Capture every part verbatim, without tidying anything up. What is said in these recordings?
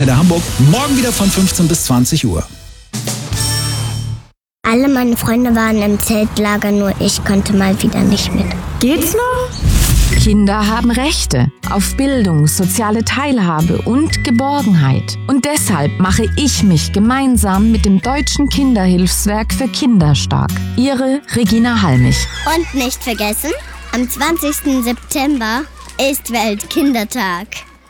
Antenne Hamburg. Morgen wieder von fünfzehn bis zwanzig Uhr. Alle meine Freunde waren im Zeltlager, nur ich konnte mal wieder nicht mit. Geht's noch? Kinder haben Rechte auf Bildung, soziale Teilhabe und Geborgenheit. Und deshalb mache ich mich gemeinsam mit dem Deutschen Kinderhilfswerk für Kinder stark. Ihre Regina Halmich. Und nicht vergessen, am zwanzigsten September ist Weltkindertag.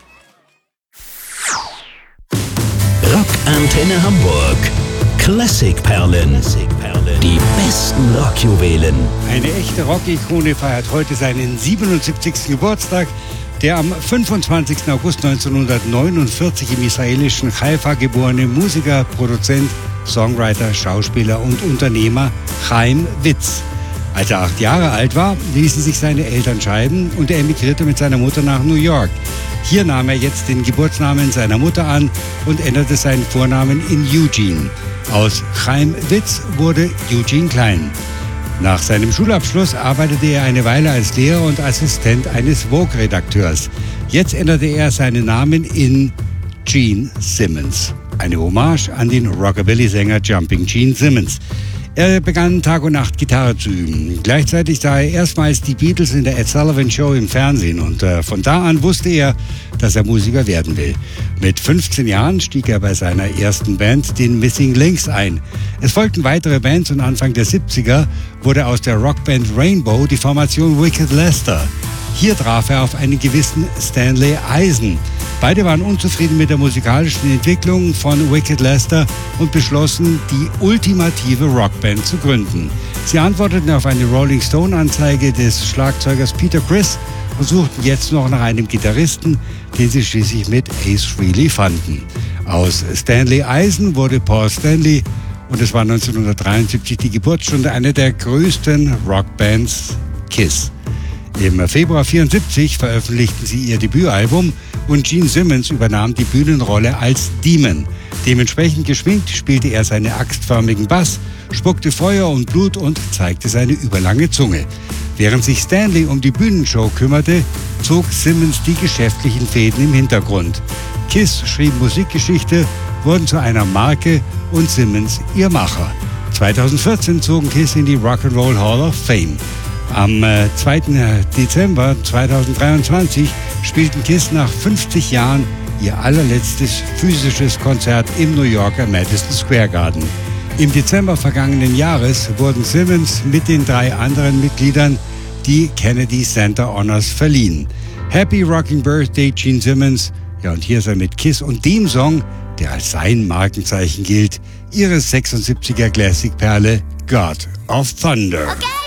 Rockantenne Hamburg. Klassikperlen. Die besten Rockjuwelen. Eine echte Rock-Ikone feiert heute seinen siebenundsiebzigsten Geburtstag. Der am fünfundzwanzigsten August neunzehnhundertneunundvierzig im israelischen Haifa geborene Musiker, Produzent, Songwriter, Schauspieler und Unternehmer Chaim Witz. Als er acht Jahre alt war, ließen sich seine Eltern scheiden und er emigrierte mit seiner Mutter nach New York. Hier nahm er jetzt den Geburtsnamen seiner Mutter an und änderte seinen Vornamen in Eugene. Aus Chaim Witz wurde Eugene Klein. Nach seinem Schulabschluss arbeitete er eine Weile als Lehrer und Assistent eines Vogue-Redakteurs. Jetzt änderte er seinen Namen in Gene Simmons. Eine Hommage an den Rockabilly-Sänger Jumping Gene Simmons. Er begann Tag und Nacht Gitarre zu üben. Gleichzeitig sah er erstmals die Beatles in der Ed Sullivan Show im Fernsehen und äh, von da an wusste er, dass er Musiker werden will. Mit fünfzehn Jahren stieg er bei seiner ersten Band, den Missing Links, ein. Es folgten weitere Bands und Anfang der siebziger wurde aus der Rockband Rainbow die Formation Wicked Lester. Hier traf er auf einen gewissen Stanley Eisen. Beide waren unzufrieden mit der musikalischen Entwicklung von Wicked Lester und beschlossen, die ultimative Rockband zu gründen. Sie antworteten auf eine Rolling Stone-Anzeige des Schlagzeugers Peter Criss und suchten jetzt noch nach einem Gitarristen, den sie schließlich mit Ace Frehley fanden. Aus Stanley Eisen wurde Paul Stanley und es war neunzehnhundertdreiundsiebzig die Geburtsstunde einer der größten Rockbands, Kiss. Im Februar vierundsiebzig veröffentlichten sie ihr Debütalbum und Gene Simmons übernahm die Bühnenrolle als Demon. Dementsprechend geschminkt spielte er seinen axtförmigen Bass, spuckte Feuer und Blut und zeigte seine überlange Zunge. Während sich Stanley um die Bühnenshow kümmerte, zog Simmons die geschäftlichen Fäden im Hintergrund. Kiss schrieb Musikgeschichte, wurden zu einer Marke und Simmons ihr Macher. zweitausendvierzehn zogen Kiss in die Rock'n'Roll Hall of Fame. Am äh, zweiten Dezember zweitausenddreiundzwanzig spielten Kiss nach fünfzig Jahren ihr allerletztes physisches Konzert im New Yorker Madison Square Garden. Im Dezember vergangenen Jahres wurden Simmons mit den drei anderen Mitgliedern die Kennedy Center Honors verliehen. Happy Rocking Birthday, Gene Simmons. Ja, und hier ist er mit Kiss und dem Song, der als sein Markenzeichen gilt, ihre sechsundsiebziger Classic-Perle God of Thunder. Okay.